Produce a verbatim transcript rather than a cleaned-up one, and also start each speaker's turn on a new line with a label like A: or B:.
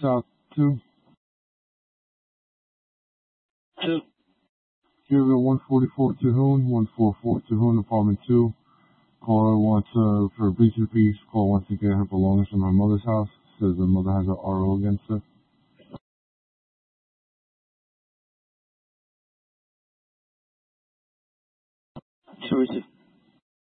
A: South two.
B: Two.
A: Give it one forty-four Cahoon, one forty-four Cahoon, apartment two. Caller wants, uh, for B two P, caller wants to get her belongings from her mother's house. Says her mother has an R O against her.
B: Two receive.